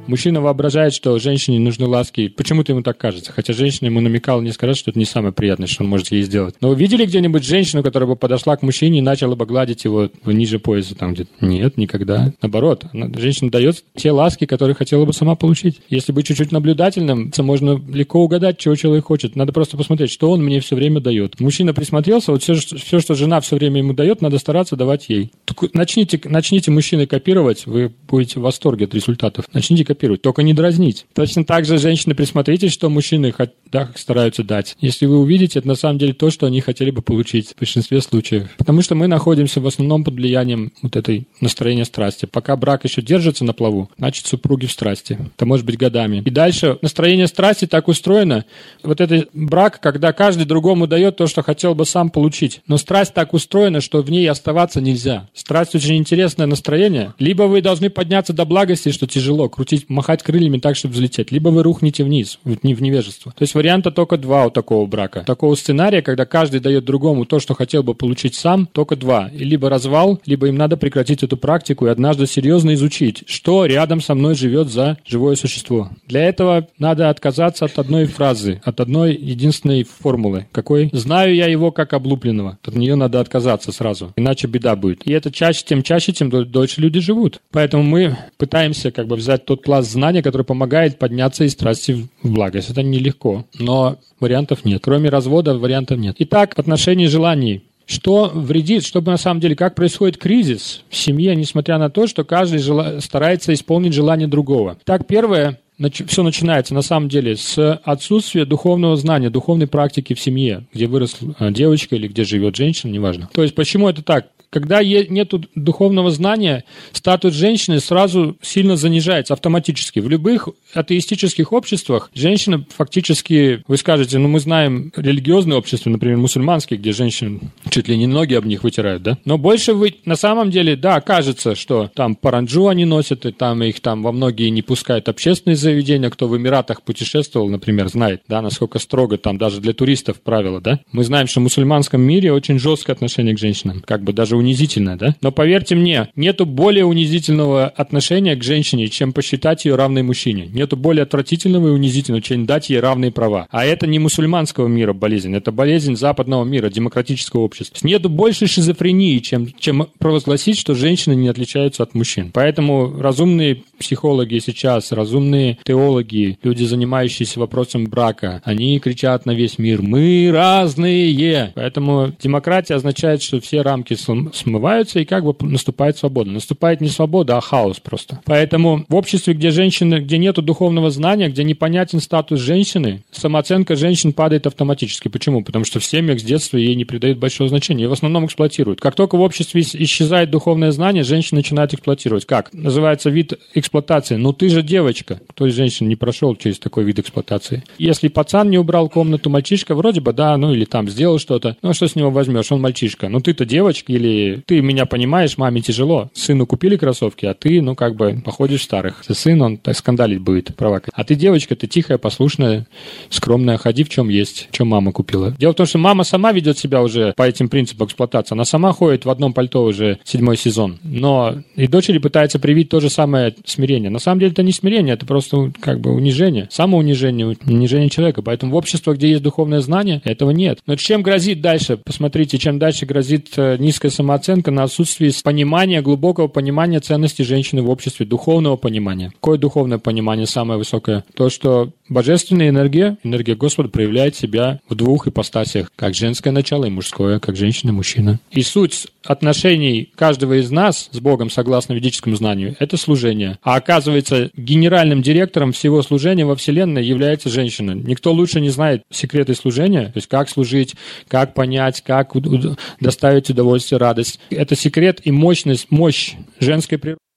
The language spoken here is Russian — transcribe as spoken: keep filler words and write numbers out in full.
Мужчина воображает, что женщине нужны ласки. Почему-то ему так кажется. Хотя женщина ему намекала несколько раз, что это не самое приятное, что он может ей сделать. Но вы видели где-нибудь женщину, которая бы подошла к мужчине и начала бы гладить его ниже пояса там где-то? Нет, никогда. Наоборот, она, женщина дает те ласки, которые хотела бы сама получить. Если быть чуть-чуть наблюдательным, то можно легко угадать, чего человек хочет. Надо просто посмотреть, что он мне все время дает. Мужчина присмотрелся, вот все, все что жена все время ему дает, надо стараться давать ей. Только начните, начните мужчины копировать, вы будете в восторге от результатов. Начните копировать, только не дразнить. Точно так же, женщины, присмотритесь, что мужчины да, стараются дать. Если вы увидите, это на самом деле то, что они хотели бы получить в большинстве случаев. Потому что мы находимся в основном под влиянием вот этой настроения страсти. Пока брак еще держится на плаву, значит, супруги в страсти. Это может быть годами. И дальше настроение страсти так устроено. Вот этот брак, когда каждый другому дает то, что хотел бы сам получить. Но страсть так устроена, что в ней оставаться нельзя. Страсть очень интересное настроение. Либо вы должны подняться до благости, что тяжело, крутить, махать крыльями так, чтобы взлететь. Либо вы рухнете вниз, в невежество. То есть варианта только два у такого брака. Такого сценария, когда каждый дает другому то, что хотел бы получить сам, только два. И либо развал, либо им надо прекратить эту практику и однажды серьезно изучить, что рядом со мной живет за живое существо. Для этого надо отказаться от одной фразы, от одной единственной формулы. Какой? Знаю я его как облупленного. От нее надо отказаться сразу, иначе беда будет. И это чаще, тем чаще, тем дольше люди живут. Поэтому мы пытаемся как бы взять тот пласт знания, который помогает подняться из страсти в благость. Это нелегко, но вариантов нет. Кроме развода вариантов нет. Итак, в отношении желаний. Что вредит, чтобы на самом деле, как происходит кризис в семье, несмотря на то, что каждый жела... старается исполнить желание другого. Так, первое, нач... все начинается на самом деле с отсутствия духовного знания, духовной практики в семье, где выросла девочка или где живет женщина, неважно. То есть, почему это так? Когда нет духовного знания, статус женщины сразу сильно занижается автоматически. В любых атеистических обществах женщина фактически, вы скажете, ну мы знаем религиозные общества, например, мусульманские, где женщин чуть ли не ноги об них вытирают, да? Но больше вы, на самом деле, да, кажется, что там паранджу они носят, и там их там во многие не пускают общественные заведения. Кто в Эмиратах путешествовал, например, знает, да, насколько строго там даже для туристов правила, да? Мы знаем, что в мусульманском мире очень жесткое отношение к женщинам, как бы даже унизительное, да? Но поверьте мне, нету более унизительного отношения к женщине, чем посчитать ее равной мужчине. Нету более отвратительного и унизительного, чем дать ей равные права. А это не мусульманского мира болезнь, это болезнь западного мира, демократического общества. Нету больше шизофрении, чем, чем провозгласить, что женщины не отличаются от мужчин. Поэтому разумные психологи сейчас, разумные теологи, люди, занимающиеся вопросом брака, они кричат на весь мир: мы разные. Поэтому демократия означает, что все рамки смываются и как бы наступает свобода. Наступает не свобода, а хаос просто. Поэтому в обществе, где женщины, где нету духовного знания, где непонятен статус женщины, самооценка женщин падает автоматически. Почему? Потому что в семьях с детства ей не придают большого значения. Ее в основном эксплуатируют. Как только в обществе исчезает духовное знание, женщины начинают эксплуатировать. Как? Называется вид эксплуатации. Ну ты же девочка. Кто из женщин не прошел через такой вид эксплуатации? Если пацан не убрал комнату, мальчишка вроде бы, да, ну или там сделал что-то. Ну что с него возьмешь? Он мальчишка. Ну ты-то девочка, или ты меня понимаешь, маме тяжело. Сыну купили кроссовки, а ты, ну как бы, походишь в старых. Сын, он так скандалить будет, провокать. А ты девочка, ты тихая, послушная, скромная, ходи в чем есть, в чем мама купила. Дело в том, что мама сама ведет себя уже по этим принципам эксплуатации. Она сама ходит в одном пальто уже седьмой сезон. Но и дочери пытается привить то же самое смирение. На самом деле это не смирение, это просто как бы унижение. Самоунижение, унижение человека. Поэтому в обществе, где есть духовное знание, этого нет. Но чем грозит дальше? Посмотрите, чем дальше грозит низкая самооценка на отсутствие понимания, глубокого понимания ценностей женщины в обществе, духовного понимания. Какое духовное понимание самое высокое? То, что божественная энергия, энергия Господа проявляет себя в двух ипостасях, как женское начало и мужское, как женщина и мужчина. И суть отношений каждого из нас с Богом, согласно ведическому знанию, это служение. А оказывается, генеральным директором всего служения во Вселенной является женщина. Никто лучше не знает секреты служения, то есть как служить, как понять, как доставить удовольствие, радость. Это секрет и мощность, мощь женской природы.